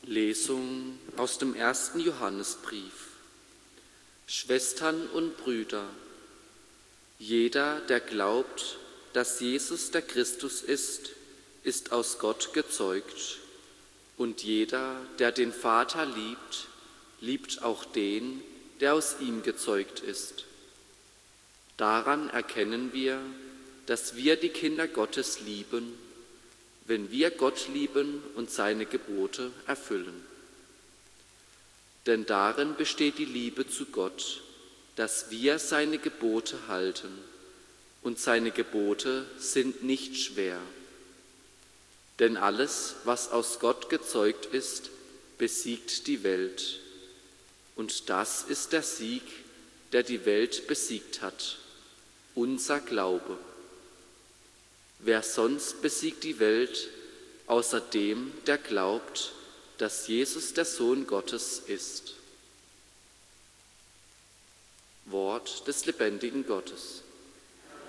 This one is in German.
Lesung aus dem 1. Johannesbrief. Schwestern und Brüder, jeder, der glaubt, dass Jesus der Christus ist, ist aus Gott gezeugt. Und jeder, der den Vater liebt, liebt auch den, der aus ihm gezeugt ist. Daran erkennen wir, dass wir die Kinder Gottes lieben, wenn wir Gott lieben und seine Gebote erfüllen. Denn darin besteht die Liebe zu Gott, dass wir seine Gebote halten, und seine Gebote sind nicht schwer. Denn alles, was aus Gott gezeugt ist, besiegt die Welt. Und das ist der Sieg, der die Welt besiegt hat, unser Glaube. Wer sonst besiegt die Welt, außer dem, der glaubt, dass Jesus der Sohn Gottes ist? Wort des lebendigen Gottes.